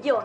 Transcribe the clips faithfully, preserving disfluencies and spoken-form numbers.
millón.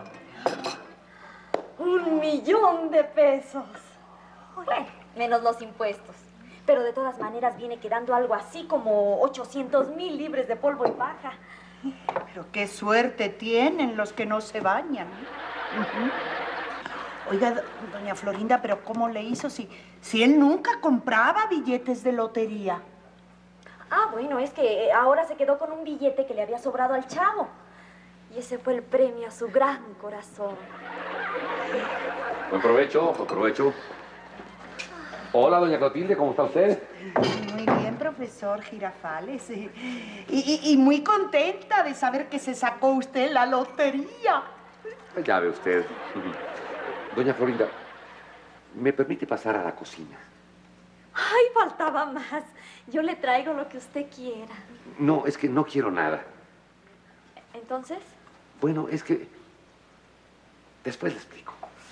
Un millón de pesos. Bueno, menos los impuestos. Pero de todas maneras viene quedando algo así como ochocientos mil libres de polvo y paja. Pero qué suerte tienen los que no se bañan. Uh-huh. Oiga, doña Florinda, pero ¿cómo le hizo si, si él nunca compraba billetes de lotería? Ah, bueno, es que ahora se quedó con un billete que le había sobrado al chavo. Y ese fue el premio a su gran corazón. Buen provecho, buen provecho. Hola, doña Clotilde, ¿cómo está usted? Muy bien, profesor Girafales. Y, y, y muy contenta de saber que se sacó usted la lotería. Ya ve usted. Doña Florinda, ¿me permite pasar a la cocina? Ay, faltaba más. Yo le traigo lo que usted quiera. No, es que no quiero nada. ¿Entonces? Bueno, es que... después le explico.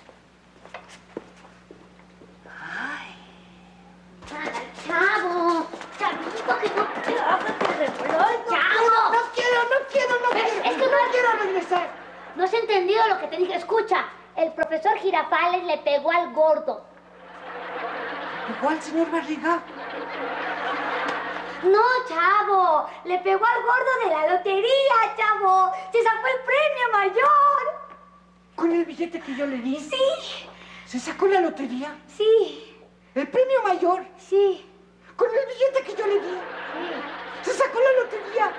¡Chavo! ¡Chavito, que no te hagas de revolver! ¡Chavo! No quiero, no quiero, no quiero. Es que no, no quiero regresar. No has entendido lo que te dije. Escucha, el profesor Girafales le pegó al gordo. ¿Pegó al señor Barriga? No, chavo. Le pegó al gordo de la lotería, chavo. Se sacó el premio mayor. ¿Con el billete que yo le di? Sí. ¿Se sacó la lotería? Sí. ¿El premio mayor? Sí. ¿Con el billete que yo le di? Sí. ¡Se sacó la lotería!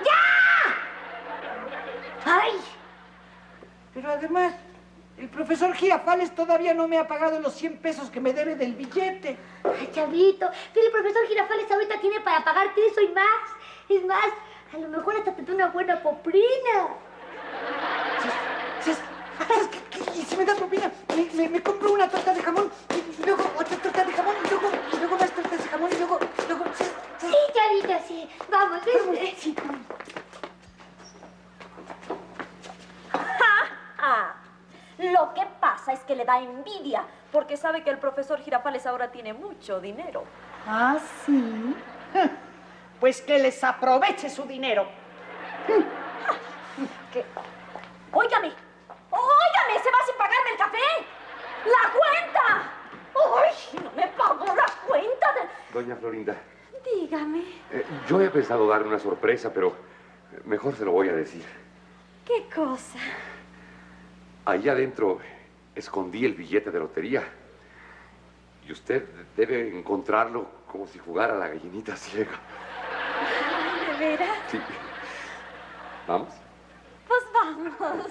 ¡Ya! ¡Ay! Pero además, el profesor Girafales todavía no me ha pagado los cien pesos que me debe del billete. Ay, chavito, pero el profesor Girafales ahorita tiene para pagarte eso y más. Es más, a lo mejor hasta te da una buena poprina. ¿Sabes, sabes qué, qué? Y si me da propina, me, me, me compro una torta de jamón, y luego otra torta de jamón, y luego, y luego más tortas de jamón, y luego... luego ¿sí? Sí, chavito, sí. Vamos, vente. Sí. Ah, lo que pasa es que le da envidia, porque sabe que el profesor Girafales ahora tiene mucho dinero. ¿Ah, sí? Pues que les aproveche su dinero. ¿Qué? ¡Óigame! ¡Óigame! ¡Se va sin pagarme el café! ¡La cuenta! ¡Ay! ¡No me pagó la cuenta de... Doña Florinda. Dígame. Eh, yo he pensado darle una sorpresa, pero mejor se lo voy a decir. ¿Qué cosa? Ahí adentro escondí el billete de lotería. Y usted debe encontrarlo como si jugara a la gallinita ciega. ¿De veras? Sí. ¿Vamos? Pues vamos.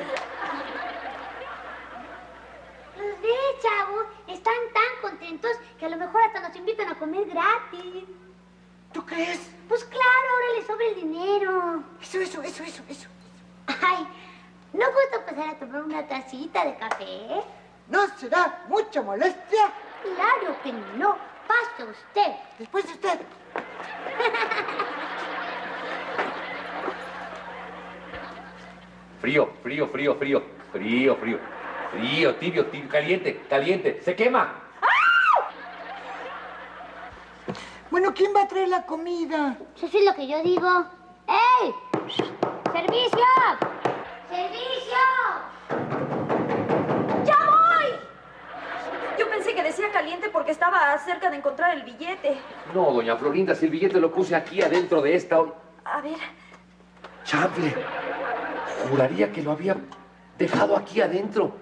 Los ve, chavo. Están tan contentos que a lo mejor hasta nos invitan a comer gratis. ¿Tú crees? Pues claro, ahora les sobra el dinero. Eso, eso, eso, eso, eso. Ay, ¿no gusta pasar a tomar una tacita de café? ¿No será mucha molestia? Claro que no. Pase usted. Después de usted. Frío, frío, frío, frío. Frío, frío. Frío, tibio, tibio, caliente, caliente. ¡Se quema! Bueno, ¿quién va a traer la comida? Eso es lo que yo digo. ¡Ey! ¡Servicio! ¡Servicio! ¡Ya voy! Yo pensé que decía caliente porque estaba cerca de encontrar el billete. No, doña Florinda, si el billete lo puse aquí adentro de esta... A ver. Chable. Juraría que lo había dejado aquí adentro.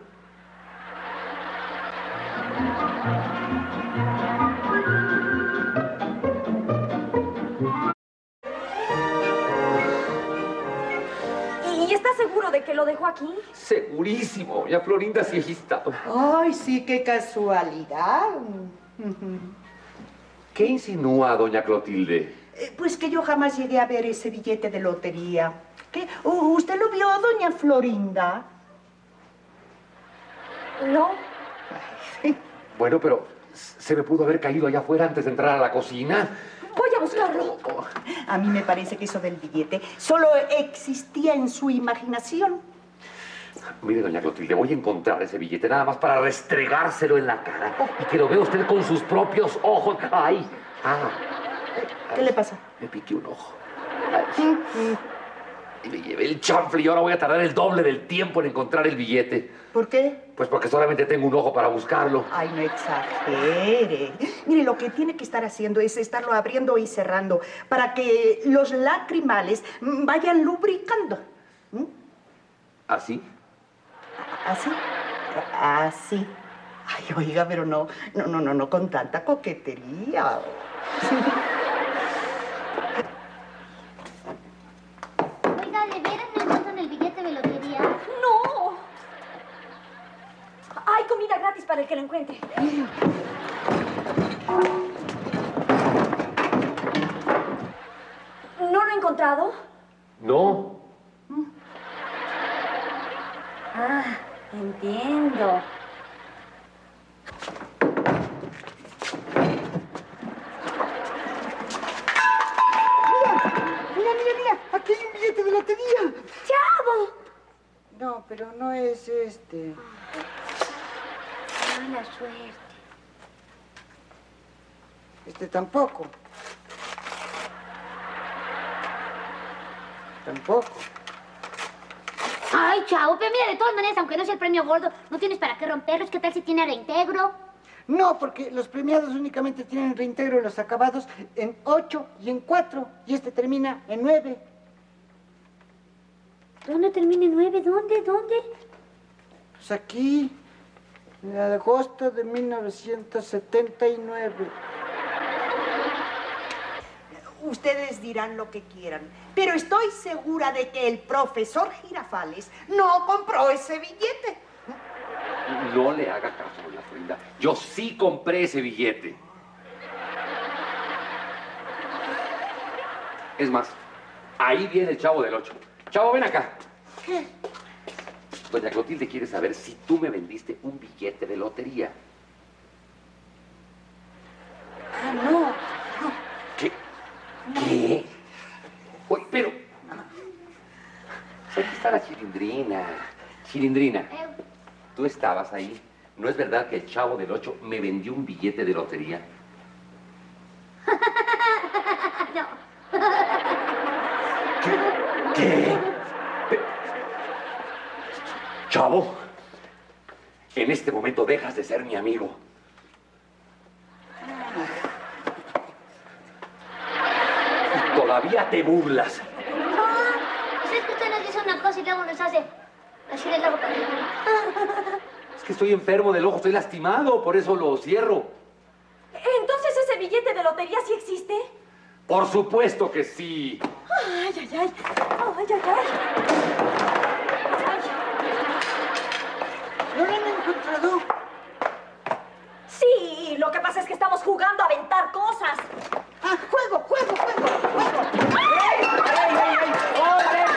¿Y está seguro de que lo dejó aquí? Segurísimo. Doña Florinda sí he estado. Ay, sí, qué casualidad. ¿Qué insinúa, doña Clotilde? Eh, pues que yo jamás llegué a ver ese billete de lotería. ¿Qué? Uh, ¿Usted lo vio, doña Florinda? No. Bueno, pero se me pudo haber caído allá afuera antes de entrar a la cocina. Voy a buscarlo. Oh. A mí me parece que eso del billete solo existía en su imaginación. Mire, doña Clotilde, voy a encontrar ese billete nada más para restregárselo en la cara y que lo vea usted con sus propios ojos. ¡Ay! Ah. ¿Qué le pasa? Me piqué un ojo. Y me llevé el chanfle y ahora voy a tardar el doble del tiempo en encontrar el billete. ¿Por qué? Pues porque solamente tengo un ojo para buscarlo. Ay, no exagere. Mire, lo que tiene que estar haciendo es estarlo abriendo y cerrando para que los lacrimales mm, vayan lubricando. ¿Mm? ¿Así? ¿Así? Así. Ay, oiga, pero no, no, no, no, no con tanta coquetería. Oiga, ¿de veras no encuentran el billete de lotería? ¡No! Hay comida gratis para el que lo encuentre. ¿No lo he encontrado? No. Ah, entiendo. Mira, mira, mira, aquí hay un billete de lotería. ¡Chavo! No, pero no es este. Mala suerte. Este tampoco. Tampoco. Ay, chavo, pero mira, de todas maneras, aunque no sea el premio gordo, no tienes para qué romperlos. ¿Qué tal si tiene reintegro? No, porque los premiados únicamente tienen reintegro en los acabados en ocho y en cuatro. Y este termina en nueve. ¿Dónde termina en nueve? ¿Dónde? ¿Dónde? Pues aquí, en agosto de mil novecientos setenta y nueve. Ustedes dirán lo que quieran, pero estoy segura de que el profesor Girafales no compró ese billete. No le haga caso, doña Florinda. Yo sí compré ese billete. Es más, ahí viene el Chavo del Ocho. Chavo, ven acá. ¿Qué? Doña Clotilde quiere saber si tú me vendiste un billete de lotería. Ah, no. ¿Qué? ¿Qué? Oye, pero... Aquí está la Chilindrina. Chilindrina, Eh, tú estabas ahí. ¿No es verdad que el Chavo del Ocho me vendió un billete de lotería? no. ¿Qué? ¿Qué? Pe- Chavo, en este momento dejas de ser mi amigo. Y todavía te burlas. No, pues es que usted nos dice una cosa y luego nos hace así de loco para arriba. Es que estoy enfermo del ojo, estoy lastimado, por eso lo cierro. ¿Entonces ese billete de lotería sí existe? Por supuesto que sí. Ay, ay, ay. Ay, ay, ay. ¿No lo han encontrado? Sí, lo que pasa es que estamos jugando a aventar cosas. Ah, juego, juego, juego, juego. ¡Ey, ey, ey! ¡Orden!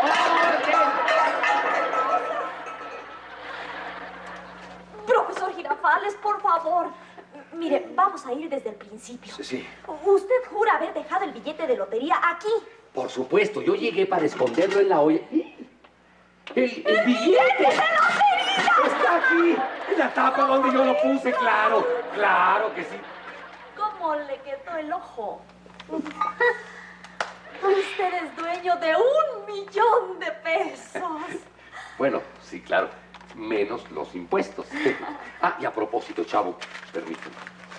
¡Orden! Profesor Girafales, por favor. Mire, vamos a ir desde el principio. Sí, sí. Usted jura haber dejado el billete de lotería aquí. Por supuesto, yo llegué para esconderlo en la olla. ¡El, el billete! ¡Está aquí! En la tapa donde yo lo puse, claro. Claro que sí. ¿Cómo le quedó el ojo? Usted es dueño de un millón de pesos. Bueno, sí, claro. Menos los impuestos. Ah, y a propósito, Chavo, permíteme.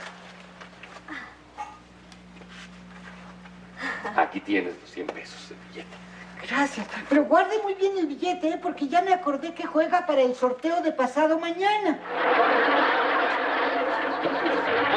Aquí tienes los cien pesos de billete. Gracias. Pero guarde muy bien el billete, ¿eh? Porque ya me acordé que juega para el sorteo de pasado mañana.